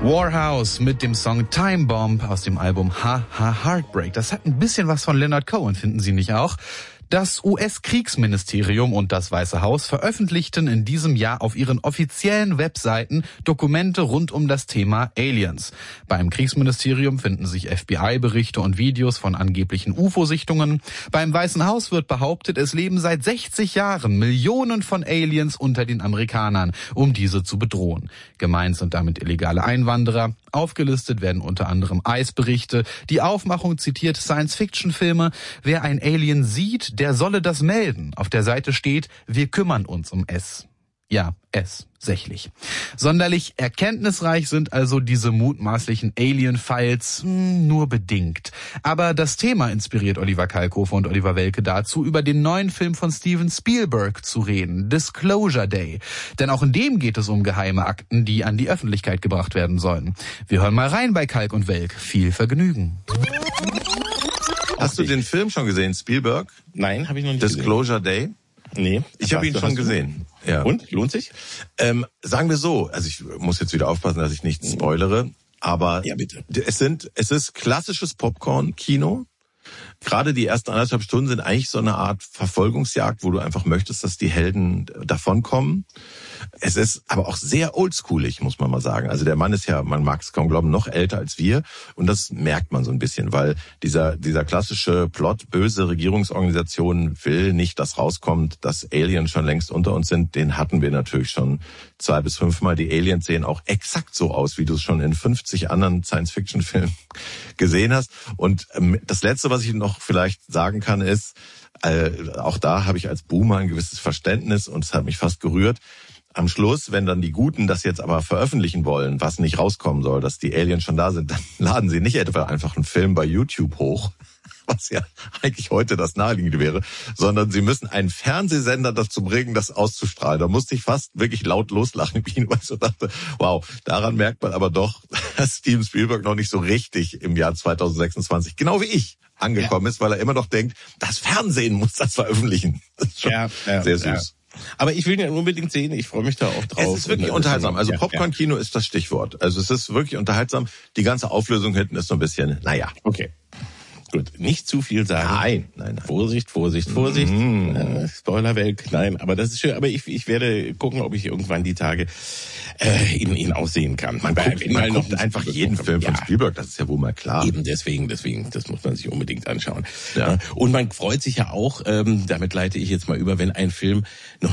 Warhouse mit dem Song Time Bomb aus dem Album Ha Ha Heartbreak. Das hat ein bisschen was von Leonard Cohen, finden Sie nicht auch? Das US-Kriegsministerium und das Weiße Haus veröffentlichten in diesem Jahr auf ihren offiziellen Webseiten Dokumente rund um das Thema Aliens. Beim Kriegsministerium finden sich FBI-Berichte und Videos von angeblichen UFO-Sichtungen. Beim Weißen Haus wird behauptet, es leben seit 60 Jahren Millionen von Aliens unter den Amerikanern, um diese zu bedrohen. Gemeint sind damit illegale Einwanderer. Aufgelistet werden unter anderem Eisberichte. Die Aufmachung zitiert Science-Fiction-Filme. Wer ein Alien sieht, der solle das melden. Auf der Seite steht, wir kümmern uns um es. Ja, es, sächlich. Sonderlich erkenntnisreich sind also diese mutmaßlichen Alien-Files nur bedingt. Aber das Thema inspiriert Oliver Kalkofe und Oliver Welke dazu, über den neuen Film von Steven Spielberg zu reden, Disclosure Day. Denn auch in dem geht es um geheime Akten, die an die Öffentlichkeit gebracht werden sollen. Wir hören mal rein bei Kalk und Welk. Viel Vergnügen. Hast du den Film schon gesehen, Spielberg? Nein, habe ich noch nicht Disclosure Day? Nee. Ich habe ihn schon gesehen. Ja. Und? Lohnt sich? Sagen wir so, also ich muss jetzt wieder aufpassen, dass ich nichts spoilere, aber ja, bitte. Es ist klassisches Popcorn-Kino. Gerade die ersten 1,5 Stunden sind eigentlich so eine Art Verfolgungsjagd, wo du einfach möchtest, dass die Helden davonkommen. Es ist aber auch sehr oldschoolig, muss man mal sagen. Also der Mann ist ja, man mag es kaum glauben, noch älter als wir. Und das merkt man so ein bisschen, weil dieser klassische Plot, böse Regierungsorganisation will nicht, dass rauskommt, dass Aliens schon längst unter uns sind. Den hatten wir natürlich schon 2 bis 5 Mal. Die Aliens sehen auch exakt so aus, wie du es schon in 50 anderen Science-Fiction-Filmen gesehen hast. Und das Letzte, was ich noch vielleicht sagen kann, ist, auch da habe ich als Boomer ein gewisses Verständnis und es hat mich fast gerührt. Am Schluss, wenn dann die Guten das jetzt aber veröffentlichen wollen, was nicht rauskommen soll, dass die Aliens schon da sind, dann laden sie nicht etwa einfach einen Film bei YouTube hoch, was ja eigentlich heute das Naheliegende wäre, sondern sie müssen einen Fernsehsender dazu bringen, das auszustrahlen. Da musste ich fast wirklich laut loslachen, weil ich so dachte, wow, daran merkt man aber doch, dass Steven Spielberg noch nicht so richtig im Jahr 2026, genau wie ich, angekommen ist, weil er immer noch denkt, das Fernsehen muss das veröffentlichen. Das ist schon sehr süß. Ja. Aber ich will ihn ja unbedingt sehen, ich freue mich da auch drauf. Es ist wirklich unterhaltsam. Also Popcorn-Kino ist das Stichwort. Also es ist wirklich unterhaltsam. Die ganze Auflösung hinten ist so ein bisschen, naja. Okay. Gut, nicht zu viel sagen. Nein. Vorsicht. Spoilerwelk, nein, aber das ist schön. Aber ich werde gucken, ob ich irgendwann die Tage ihn aussehen kann. Man guckt einfach jeden Film von Spielberg, das ist ja wohl mal klar. Eben deswegen, das muss man sich unbedingt anschauen. Ja. Und man freut sich ja auch, damit leite ich jetzt mal über, wenn ein Film noch